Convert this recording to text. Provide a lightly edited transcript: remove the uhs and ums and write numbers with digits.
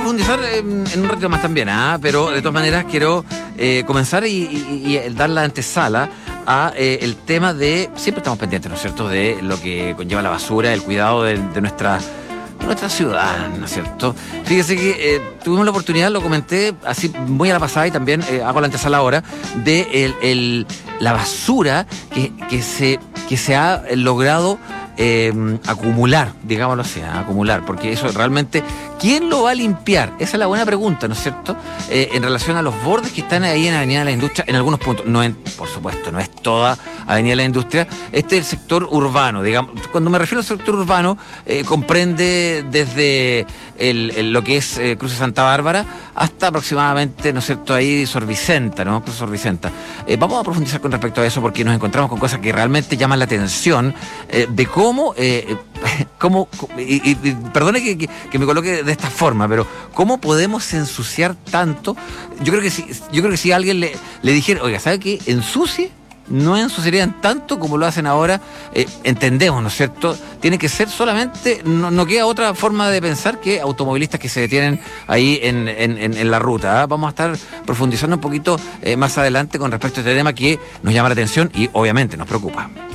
profundizar en un ratito más también, pero de todas maneras quiero comenzar y dar la antesala a el tema de, siempre estamos pendientes, ¿no es cierto?, de lo que conlleva la basura, el cuidado de nuestra ciudad, ¿no es cierto? Fíjese que tuvimos la oportunidad, lo comenté así muy a la pasada y también hago la antesala ahora, de la basura que se ha logrado acumular, digámoslo así, acumular, porque eso realmente, ¿quién lo va a limpiar? Esa es la buena pregunta, ¿no es cierto? En relación a los bordes que están ahí en Avenida de la Industria, en algunos puntos, por supuesto, no es toda Avenida de la Industria, este es el sector urbano, digamos. Cuando me refiero al sector urbano, comprende desde lo que es Cruce Santa Bárbara hasta aproximadamente, ¿no es cierto?, ahí Sor Vicenta, ¿no? Cruce Sor Vicenta. Vamos a profundizar con respecto a eso porque nos encontramos con cosas que realmente llaman la atención de cómo perdone que me coloque de esta forma, pero ¿cómo podemos ensuciar tanto? Yo creo que si alguien le dijera, oiga, ¿sabe qué? Ensucie, no ensuciarían tanto como lo hacen ahora. Entendemos, ¿no es cierto? Tiene que ser solamente, no queda otra forma de pensar que automovilistas que se detienen ahí en la ruta. Vamos a estar profundizando un poquito más adelante con respecto a este tema que nos llama la atención y obviamente nos preocupa.